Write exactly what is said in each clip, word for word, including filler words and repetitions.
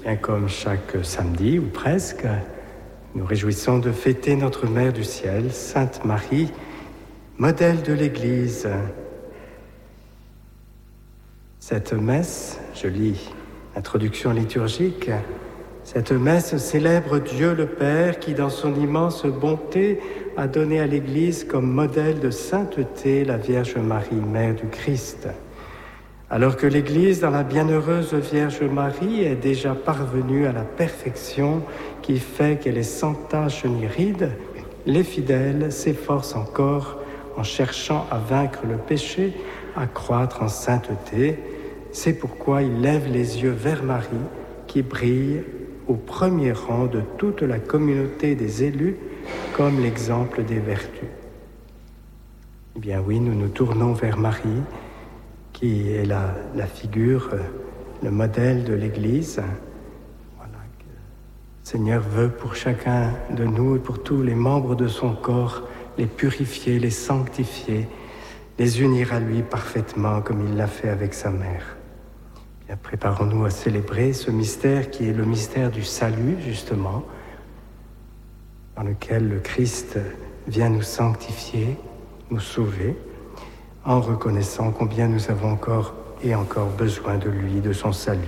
Bien comme chaque samedi, ou presque, nous réjouissons de fêter notre Mère du Ciel, Sainte Marie, modèle de l'Église. Cette messe, je lis l'introduction liturgique, cette messe célèbre Dieu le Père qui, dans son immense bonté, a donné à l'Église comme modèle de sainteté la Vierge Marie, Mère du Christ. Alors que l'Église, dans la bienheureuse Vierge Marie, est déjà parvenue à la perfection qui fait qu'elle est sans tache ni ride, les fidèles s'efforcent encore, en cherchant à vaincre le péché, à croître en sainteté. C'est pourquoi ils lèvent les yeux vers Marie, qui brille au premier rang de toute la communauté des élus, comme l'exemple des vertus. Eh bien oui, nous nous tournons vers Marie, qui est la, la figure, le modèle de l'Église. Voilà, que le Seigneur veut pour chacun de nous et pour tous les membres de son corps, les purifier, les sanctifier, les unir à lui parfaitement, comme il l'a fait avec sa mère. Bien, préparons-nous à célébrer ce mystère qui est le mystère du salut, justement, dans lequel le Christ vient nous sanctifier, nous sauver, en reconnaissant combien nous avons encore et encore besoin de lui, de son salut.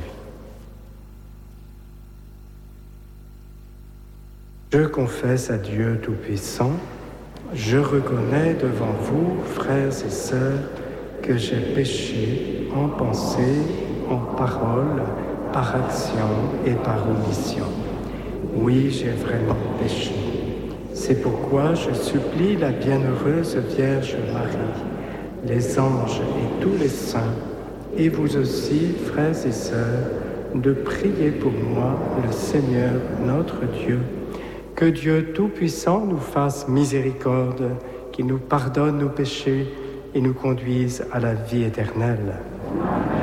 Je confesse à Dieu Tout-Puissant, je reconnais devant vous, frères et sœurs, que j'ai péché en pensée, en parole, par action et par omission. Oui, j'ai vraiment péché. C'est pourquoi je supplie la bienheureuse Vierge Marie, les anges et tous les saints, et vous aussi, frères et sœurs, de prier pour moi, le Seigneur, notre Dieu. Que Dieu Tout-Puissant nous fasse miséricorde, qu'il nous pardonne nos péchés et nous conduise à la vie éternelle. Amen.